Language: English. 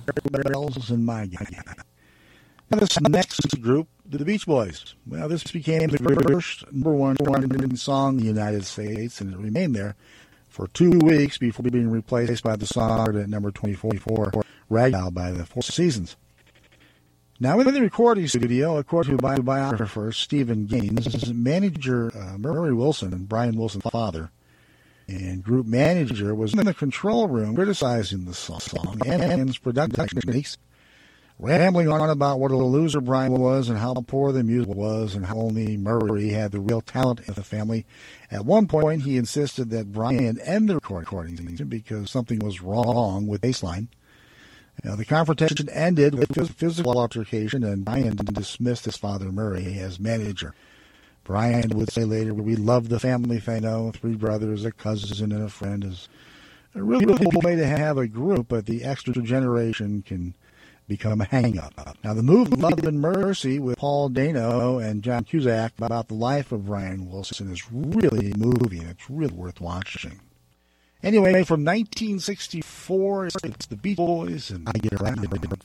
Bells and My Guy. Now this next group, the Beach Boys. Well, this became the first number one song in the United States, and it remained there for 2 weeks before being replaced by the song at number 24, Ragdoll by the Four Seasons. Now, in the recording studio, according to biographer Stephen Gaines, manager Murray Wilson, Brian Wilson's father, and group manager was in the control room criticizing the song and its production techniques, rambling on about what a loser Brian was and how poor the music was and how only Murray had the real talent in the family. At one point, he insisted that Brian end the recording because something was wrong with bassline. The confrontation ended with physical altercation, and Brian dismissed his father, Murray, as manager. Brian would say later, "We love the family, Fano. 3 brothers, a cousin, and a friend is a really cool way to have a group, but the extra generation can become a hang-up." Now, the movie Love and Mercy with Paul Dano and John Cusack about the life of Brian Wilson is really moving. It's really worth watching. Anyway, from 1964, it's the Beach Boys, and I Get Around.